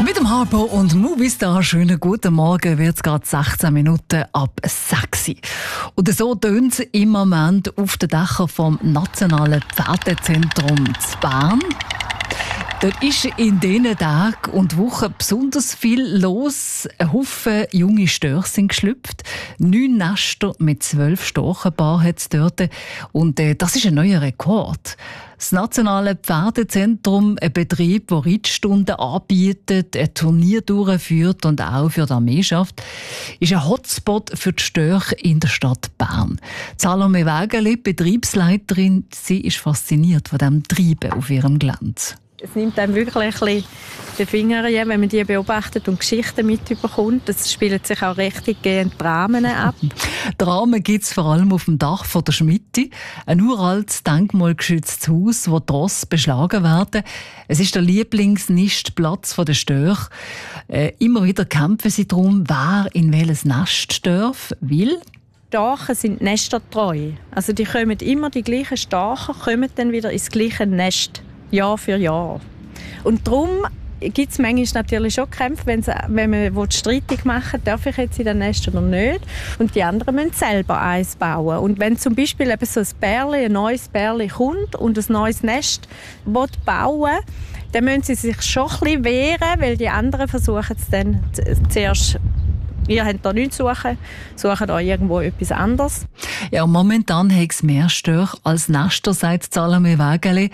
Mit dem Harpo und Movistar, schönen guten Morgen, wird es gerade 16 Minuten ab 6 Uhr. Und so tönt es im Moment auf den Dächern vom Nationalen Pferdezentrum zu Bern. Dort ist in diesen Tagen und Wochen besonders viel los. Ein Haufen junge Störche sind geschlüpft. 9 Nester mit 12 Storchenpaaren hat es dort. Und das ist ein neuer Rekord. Das Nationale Pferdezentrum, ein Betrieb, der Reitstunden anbietet, ein Turnier durchführt und auch für die Armeeschaft, ist ein Hotspot für die Störche in der Stadt Bern. Salome Wägeli, Betriebsleiterin, sie ist fasziniert von diesem Treiben auf ihrem Gelände. Es nimmt einem wirklich ein bisschen den Finger, wenn man die beobachtet und Geschichten mitbekommt. Es spielen sich auch richtig Dramen ab. Dramen gibt es vor allem auf dem Dach von der Schmitte. Ein uraltes, denkmalgeschütztes Haus, wo die Rosse beschlagen werden. Es ist der Lieblingsnistplatz der Störche. Immer wieder kämpfen sie darum, wer in welches Nest darf, weil Storchen sind nestertreu. Also die kommen immer, die gleichen Storchen kommen dann wieder ins gleiche Nest. Jahr für Jahr. Und darum gibt es manchmal natürlich schon Kämpfe, wenn man streitig machen will, darf ich jetzt in das Nest oder nicht. Und die anderen müssen selber eins bauen. Und wenn zum Beispiel eben so ein neues Bärli kommt und ein neues Nest bauen will, dann müssen sie sich schon ein bisschen wehren, weil die anderen versuchen es dann zuerst. Ihr habt da nichts zu suchen, sucht euch irgendwo etwas anderes. Ja, momentan hat es mehr Störche als Nester, sagt Salome Wägeli.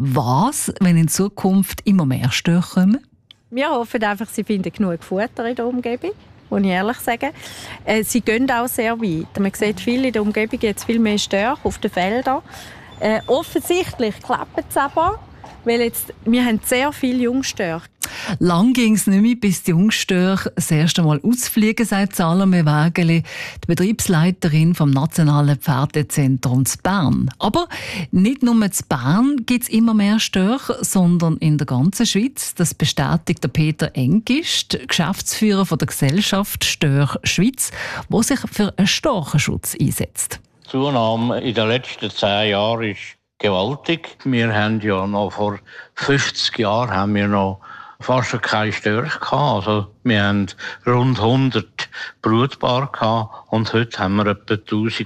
Was, wenn in Zukunft immer mehr Störche kommen? Wir hoffen einfach, sie finden genug Futter in der Umgebung, muss ich ehrlich sagen. Sie gehen auch sehr weit. Man sieht viel in der Umgebung, jetzt viel mehr Störche auf den Feldern. Offensichtlich klappt es aber, weil wir haben sehr viele Jungstörche. Lang ging es nicht mehr, bis die Jungstörche das erste Mal ausfliegen, sagt Salome Wägeli, die Betriebsleiterin vom Nationalen Pferdezentrum zu Bern. Aber nicht nur in Bern gibt es immer mehr Störche, sondern in der ganzen Schweiz. Das bestätigt der Peter Engist, Geschäftsführer von der Gesellschaft Störche Schweiz, die sich für einen Storchenschutz einsetzt. Die Zunahme in den letzten 10 Jahren ist gewaltig. Wir haben ja noch vor 50 Jahren noch fast keine Störche gehabt. Also wir haben rund 100 Brutpaare gehabt und heute haben wir etwa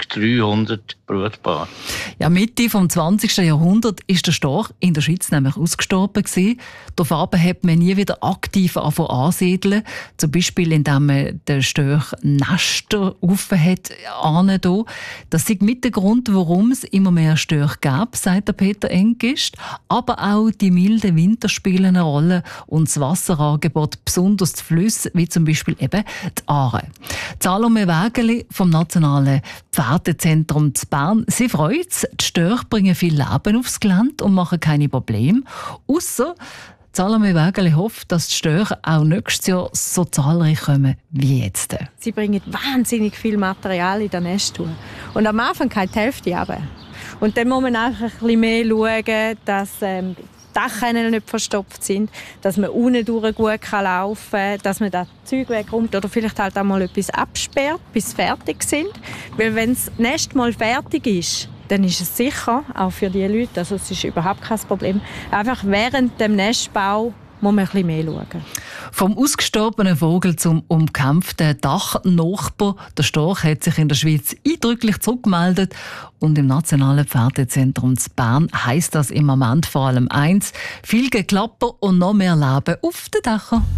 1300 Brutpaare. Ja, Mitte des 20. Jahrhunderts ist der Storch in der Schweiz nämlich ausgestorben gewesen. Daraufhin hat man nie wieder aktiv ansiedeln. Zum Beispiel, indem man den Storch Nester offen hat. Das ist mit der Grund, warum es immer mehr Störche gab, sagt der Peter Engist. Aber auch die milden Winter spielen eine Rolle und das Wasserangebot, besonders die Flüsse, wie zum Beispiel eben die Aare. Salome Wägeli vom Nationalen Pferdezentrum zu Bern. Sie freut sich, die Störche bringen viel Leben aufs Gelände und machen keine Probleme. Ausser Salome Wägeli hofft, dass die Störche auch nächstes Jahr so zahlreich kommen wie jetzt. Sie bringen wahnsinnig viel Material in das Nest. Und am Anfang geht die Hälfte runter. Und dann muss man einfach ein bisschen mehr schauen, dass Dachrinne nicht verstopft sind, dass man unten durch gut laufen kann, dass man das Zeug wegräumt oder vielleicht halt auch mal etwas absperrt, bis sie fertig sind. Weil wenn das Nest mal fertig ist, dann ist es sicher, auch für die Leute, also es ist überhaupt kein Problem. Einfach während dem Nestbau muss man ein bisschen mehr schauen. Vom ausgestorbenen Vogel zum umkämpften Dachnachbar. Der Storch hat sich in der Schweiz eindrücklich zurückgemeldet. Und im Nationalen Pferdezentrum zu Bern heisst das im Moment vor allem eins: viel Geklapper und noch mehr Leben auf den Dächern.